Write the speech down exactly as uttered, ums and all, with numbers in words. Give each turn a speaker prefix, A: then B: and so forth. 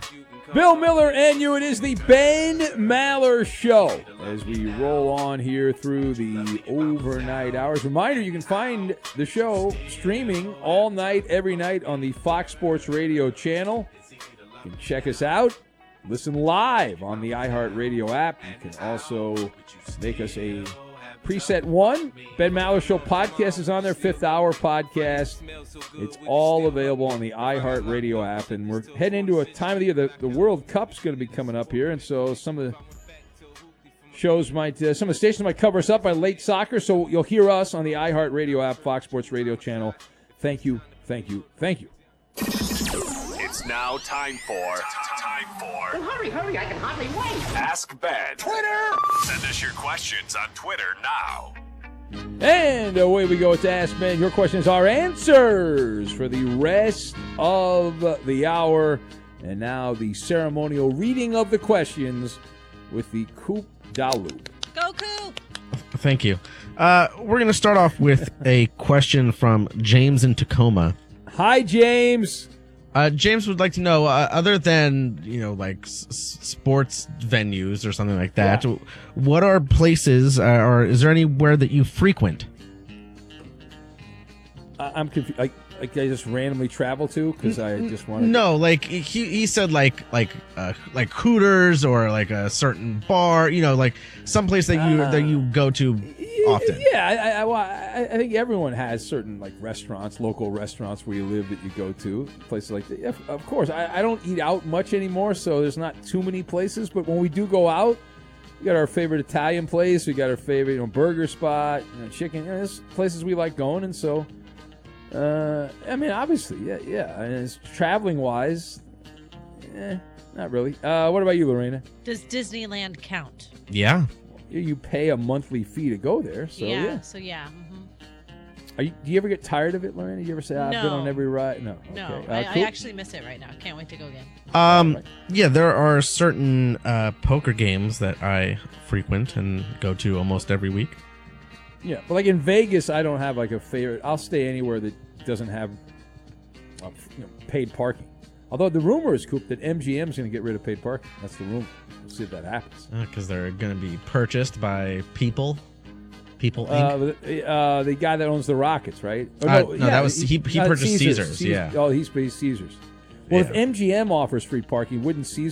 A: Bill Miller and you. It is the Ben Maller Show as we roll on here through the overnight hours. Reminder, you can find the show streaming all night, every night on the Fox Sports Radio channel. You can check us out. Listen live on the iHeartRadio app. You can also make us a preset one. Ben Maller Show podcast is on there, fifth hour podcast. It's all available on the iHeartRadio app, and we're heading into a time of the year. The, the World Cup's going to be coming up here, and so some of the shows might, uh, some of the stations might cover us up by late soccer, so you'll hear us on the iHeartRadio app, Fox Sports Radio channel. Thank you, thank you, thank you.
B: It's now time for time for.
C: Well, hurry, hurry! I can hardly wait.
B: Ask Ben.
C: Twitter.
B: Send us your questions on Twitter now.
A: And away we go to Ask Ben. Your questions are answers for the rest of the hour. And now the ceremonial reading of the questions with the Coop Dalu.
D: Go Coop!
E: Thank you. Uh, we're going to start off with a question from James in Tacoma.
A: Hi, James.
E: Uh, James would like to know, uh, other than, you know, like s- s- sports venues or something like that, yeah. what are places, uh, or is there anywhere that you frequent?
A: I- I'm confused. Like, like I just randomly travel to because I just want to.
E: No, like he he said, like like uh, like Hooters or like a certain bar, you know, like some place that you uh, that you go to often.
A: Yeah, I, I, well, I, I think everyone has certain like restaurants, local restaurants where you live that you go to, places like that. Yeah, of course, I, I don't eat out much anymore, so there's not too many places. But when we do go out, we got our favorite Italian place, we got our favorite you know, burger spot, you know, chicken. You know, there's places we like going, and so. Uh, I mean, obviously, yeah, yeah. And it's traveling wise, eh, not really. Uh, what about you, Lorena?
D: Does Disneyland count?
E: Yeah.
A: You, you pay a monthly fee to go there, so yeah.
D: Yeah, so yeah. Mm-hmm.
A: Are you, do you ever get tired of it, Lorena? Do you ever say, oh, I've been
D: No.
A: on every ride? No.
D: No,
A: Okay.
D: I,
A: Uh,
D: I
A: cool.
D: actually miss it right now. Can't wait to go again.
E: Um,
A: Right.
E: yeah, there are certain uh, poker games that I frequent and go to almost every week.
A: Yeah, but like in Vegas, I don't have like a favorite. I'll stay anywhere that doesn't have uh, you know, paid parking. Although the rumor is, Coop, that M G M is going to get rid of paid parking. That's the rumor. We'll see if that happens.
E: Because uh, they're going to be purchased by people. People Incorporated.
A: Uh, the, uh, the guy that owns the Rockets, right? Oh,
E: Uh, no, that was- he- he
A: uh,
E: purchased Caesars, yeah.
A: Oh, he's Caesars. Well,
E: Yeah.
A: if M G M offers free parking, wouldn't Caesars